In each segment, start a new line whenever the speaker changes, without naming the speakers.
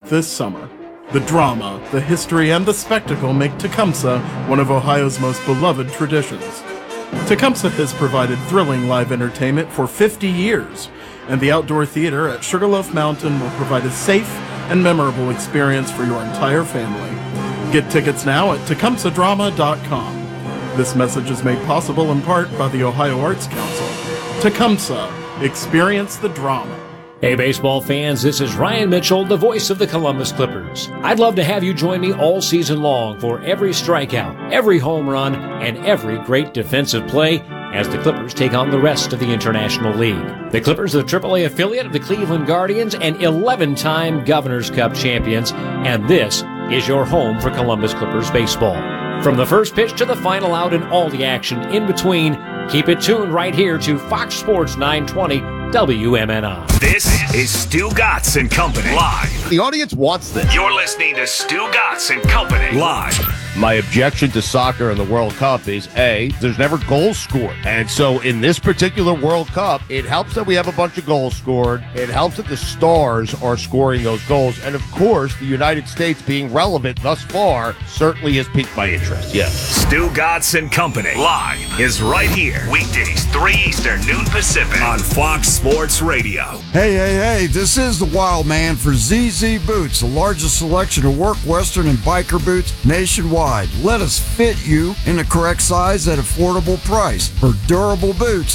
this summer. The drama, the history, and the spectacle make Tecumseh one of Ohio's most beloved traditions. Tecumseh has provided thrilling live entertainment for 50 years, and the outdoor theater at Sugarloaf Mountain will provide a safe and memorable experience for your entire family. Get tickets now at tecumsehdrama.com. This message is made possible in part by the Ohio Arts Council. Tecumseh, experience the drama.
Hey baseball fans, this is Ryan Mitchell, the voice of the Columbus Clippers. I'd love to have you join me all season long for every strikeout, every home run, and every great defensive play as the Clippers take on the rest of the International League. The Clippers are the AAA affiliate of the Cleveland Guardians and 11-time Governor's Cup champions, and this is your home for Columbus Clippers baseball. From the first pitch to the final out and all the action in between, keep it tuned right here to Fox Sports 920 WMNI.
This is Stu Gatz and Company live.
The audience wants this.
You're listening to Stu Gatz and Company live.
My objection to soccer in the World Cup is, A, there's never goals scored. And so in this particular World Cup, it helps that we have a bunch of goals scored. It helps that the stars are scoring those goals. And of course, the United States being relevant thus far certainly has piqued my interest. Yes.
Stu Gatz and Company live is right here. Weekdays, 3 Eastern, noon Pacific on Fox Sports Radio.
Hey, this is the Wild Man for ZZ Boots, the largest selection of work, western, and biker boots nationwide. Let us fit you in the correct size at affordable price. For durable boots,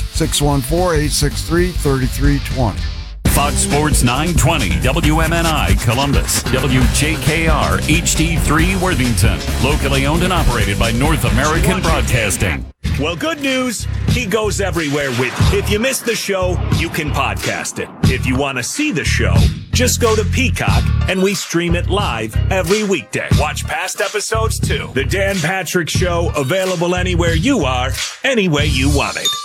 614-863-3320.
Fox Sports 920 WMNI Columbus, WJKR HD3 Worthington, locally owned and operated by North American Broadcasting.
Well, good news, he goes everywhere with. If you missed the show, you can podcast it. If you want to see the show, just go to Peacock and we stream it live every weekday. Watch past episodes too. The Dan Patrick Show, available anywhere you are, any way you want it.